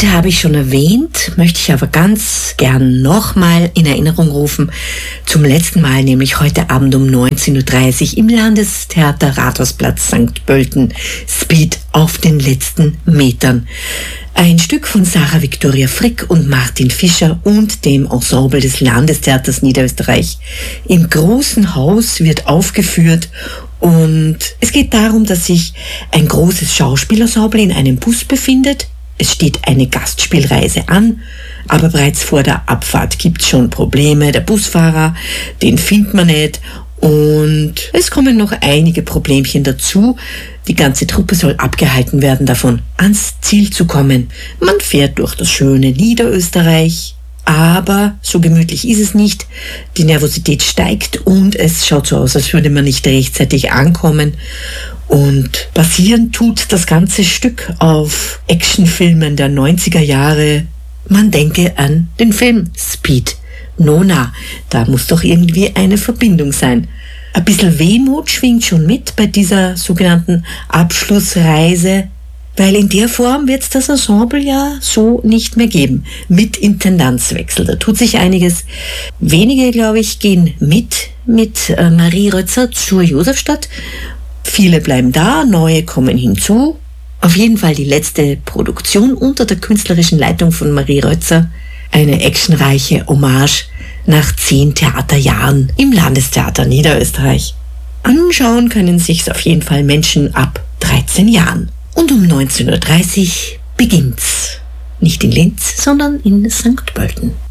Heute habe ich schon erwähnt, möchte ich aber ganz gern nochmal in Erinnerung rufen. Zum letzten Mal, nämlich heute Abend um 19.30 Uhr im Landestheater Rathausplatz St. Pölten. Speed auf den letzten Metern. Ein Stück von Sarah Viktoria Frick und Martin Fischer und dem Ensemble des Landestheaters Niederösterreich. Im großen Haus wird aufgeführt und es geht darum, dass sich ein großes Schauspielensemble in einem Bus befindet. Es steht eine Gastspielreise an, aber bereits vor der Abfahrt gibt es schon Probleme. Der Busfahrer, den findet man nicht und es kommen noch einige Problemchen dazu. Die ganze Truppe soll abgehalten werden, davon ans Ziel zu kommen. Man fährt durch das schöne Niederösterreich, aber so gemütlich ist es nicht. Die Nervosität steigt und es schaut so aus, als würde man nicht rechtzeitig ankommen. Und basieren tut das ganze Stück auf Actionfilmen der 90er Jahre. Man denke an den Film Speed. Nona, da muss doch irgendwie eine Verbindung sein. Ein bisschen Wehmut schwingt schon mit bei dieser sogenannten Abschlussreise, weil in der Form wird es das Ensemble ja so nicht mehr geben. Mit Intendanzwechsel, da tut sich einiges. Wenige, glaube ich, gehen mit Marie Rötzer zur Josefstadt. Viele bleiben da, neue kommen hinzu. Auf jeden Fall die letzte Produktion unter der künstlerischen Leitung von Marie Rötzer. Eine actionreiche Hommage nach 10 Theaterjahren im Landestheater Niederösterreich. Anschauen können sich's auf jeden Fall Menschen ab 13 Jahren. Und um 19.30 Uhr beginnt's. Nicht in Linz, sondern in St. Pölten.